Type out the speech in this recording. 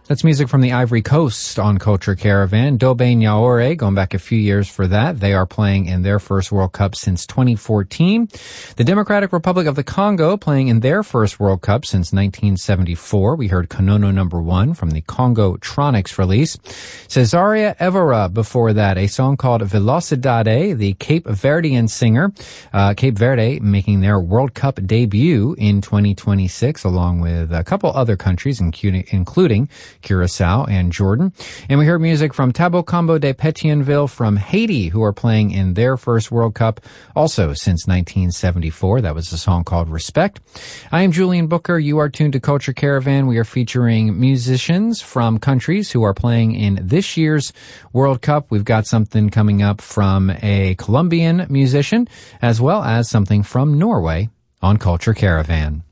That's music from the Ivory Coast on Culture Caravan. Dobe Nyaore, going back a few years for that. They are playing in their first World Cup since 2014. The Democratic Republic of the Congo playing in their first World Cup since 1974. We heard Konono number 1 from the Congo Tronics release. Cesaria Evora before that, a song called Velocidade, the Cape Verdean singer. Cape Verde making their World Cup debut in 2026, along with a couple other countries, including Curacao and Jordan. And we heard music from Tabo Combo de Pétionville from Haiti, who are playing in their first World Cup also since 1974. That was a song called Respect. I am Julian Booker. You are tuned to Culture Caravan. We are featuring musicians from countries who are playing in this year's World Cup. We've got something coming up from a Colombian musician, as well as something from Norway on Culture Caravan.